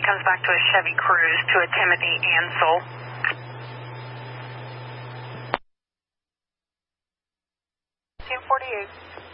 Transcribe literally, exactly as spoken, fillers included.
comes back to a Chevy Cruze to a Timothy Ansel. two forty-eight.